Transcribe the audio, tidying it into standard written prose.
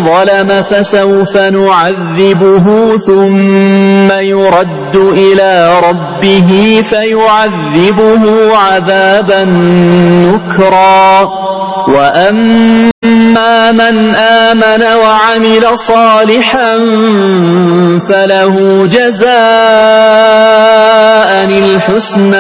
ظلم فسوف نعذبه ثم يرد إلى ربه فيعذبه عذابا نكرا وأما من آمن وعمل صالحا فله جزاء الحسنى